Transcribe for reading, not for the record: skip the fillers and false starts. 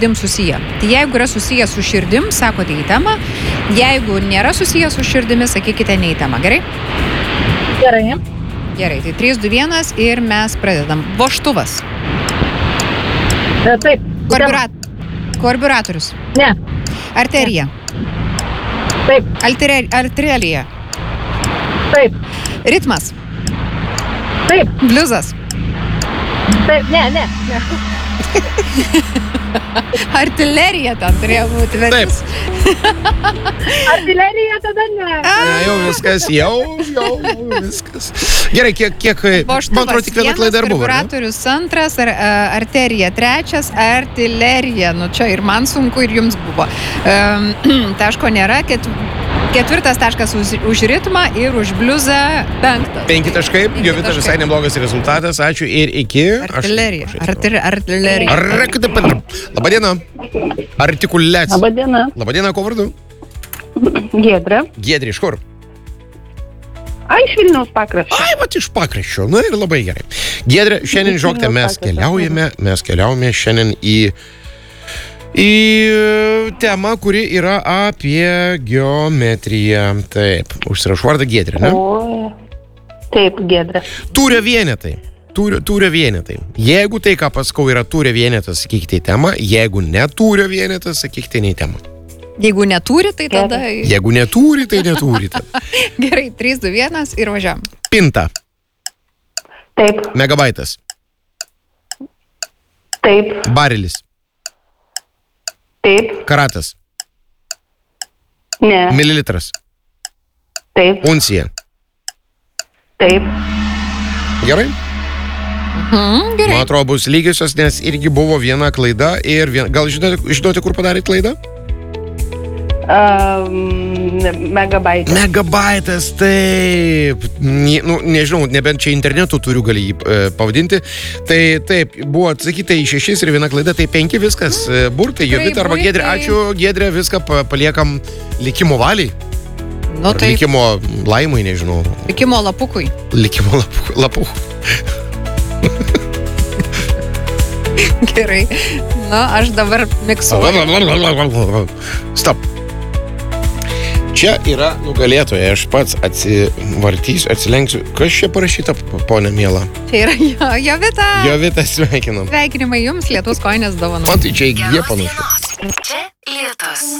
širdim susiję. Tai jeigu yra susiję su širdim, sakote į temą. Jeigu nėra susiję su širdimi, sakykite ne į temą. Gerai? Gerai. Gerai, tai 3, 2, 1 ir mes pradedam. Vožtuvas. Taip. Karburatorius. Ne. Arterija. Taip. Arterija. Taip. Ritmas. Taip. Bliuzas. Taip. Ne. Artilerija ten turėjo būti. Taip. Artilerija tada ne. Jau viskas, jau viskas. Gerai, kiek man atrodo, tik viena klaida ir buvo. Karburatorius antras, arterija trečias, artilerija. Nu čia ir man sunku, ir jums buvo. Taško nėra, ketvirtas taškas už ritmą ir už bliuzą 5. 5 taškai, Jovita visai neblogas rezultatas, ačiū ir iki. Artilerija. Artilerija. Labadiena. Artikuliacija. Labadiena. Labadiena, ko vardu? Giedrė. Giedrė, iš kur? Iš Vilniaus pakraščio. Vat iš pakraščio, na ir labai gerai. Giedrė, šiandien, žinokite, mes keliaujame šiandien į temą, kuri yra apie geometriją. Taip, užsirašau vardą Giedrė, ne? Taip, Giedrė. Tūrio vienetai. Tūrio vienetai. Jeigu tai, ką pasakau, yra tūrio vienetas, sakykite į temą. Jeigu netūrio vienetas, sakykite ne į temą. Jeigu neturi, tai tada... Jeigu neturi, tai neturi. Gerai, 3, 2, 1 ir važiuojam. Pinta. Taip. Megabaitas. Taip. Barelis. Taip. Karatas. Ne. Mililitras. Taip. Uncija. Taip. Gerai? Gerai. Man atrodo, bus lygiosios, nes irgi buvo viena klaida ir gal žinote, kur padarėt klaidą? Megabaitas. Megabaitas, taip. Nežinau, nebent čia internetu turiu gali jį pavadinti. Tai taip, buvo atsakyta į 6 ir viena klaida, tai 5 viskas. Burtai, Jovita arba Giedrė. Ačiū, Giedrė, viską paliekam likimo valiai. Nu, tai... Likimo laimai, nežinau. Likimo lapukui. Likimo lapukui. Gerai. Na, aš dabar miksuoju. Stop. Čia yra nugalėtoja. Aš pats atsilenksiu. Kas čia parašyta, ponia miela? Čia yra Jovita. Jovita, sveikinam. Sveikinimai jums, Lietus kojinės dovanos. Man tai čia įgyja panašu. Čia Lietus.